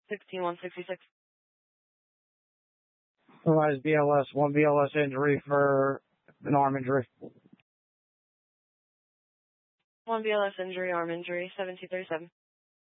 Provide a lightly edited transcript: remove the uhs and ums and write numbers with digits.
16166. Otherwise, BLS, one BLS injury for an arm injury. One BLS injury, arm injury, 7237.